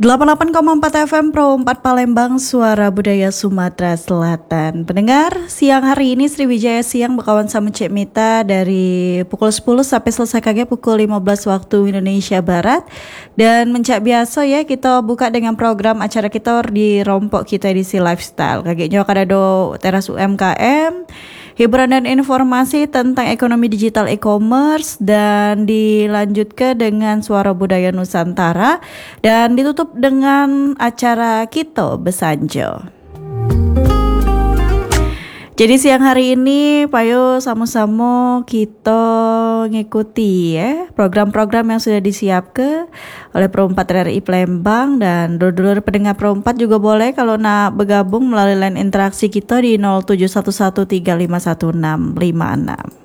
88,4 FM Pro 4 Palembang, Suara Budaya Sumatera Selatan. Pendengar, siang hari ini Sriwijaya Siang berkawan sama Cek Mita dari pukul 10 sampai selesai kage pukul 15 waktu Indonesia Barat. Dan mencak biasa ya, kita buka dengan program acara kita di rompok kita edisi lifestyle. Kageknya kada do teras UMKM, hiburan dan informasi tentang ekonomi digital e-commerce, dan dilanjutkan dengan Suara Budaya Nusantara dan ditutup dengan acara Kito Besanjo. Jadi siang hari ini payo sama-sama kita ngikuti ya program-program yang sudah disiapkan oleh Pro4 RRI Palembang, dan dulur-dulur pendengar Pro4 juga boleh kalau nak bergabung melalui line interaksi kita di 0711351656.